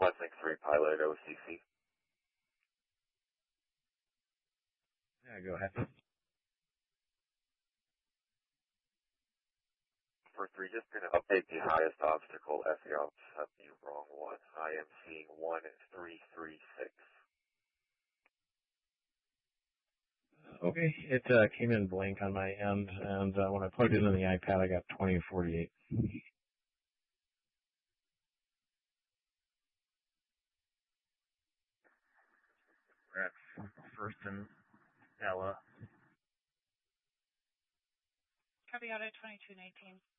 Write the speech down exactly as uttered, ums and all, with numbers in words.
Westlink three pilot O C C. Yeah, go ahead. For three, just going to update the highest obstacle F A ops have the wrong one. I am seeing one three three six. Okay, it uh, came in blank on my end, and uh, when I plugged it in the iPad, I got twenty forty-eight. That's first and Stella. Copy out at twenty-two nineteen.